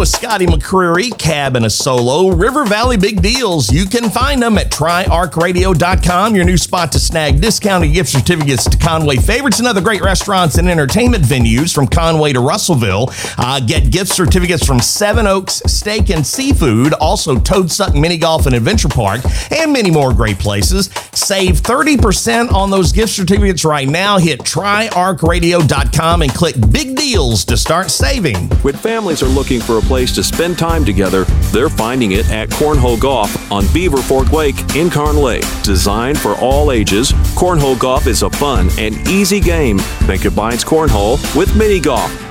with Scotty McCreery, Cab and a Solo, River Valley Big Deals. You can find them at tryarcradio.com, your new spot to snag discounted gift certificates to Conway favorites and other great restaurants and entertainment venues from Conway to Russellville. Get gift certificates from Seven Oaks Steak and Seafood, also Toad Suck Mini Golf and Adventure Park, and many more great places. Save 30% on those gift certificates right now. Hit tryarcradio.com and click Big Deals to start saving. When families are looking for a place to spend time together, they're finding it at Cornhole Golf on Beaver Fork Lake in Conway. Designed for all ages, Cornhole Golf is a fun and easy game that combines cornhole with mini golf.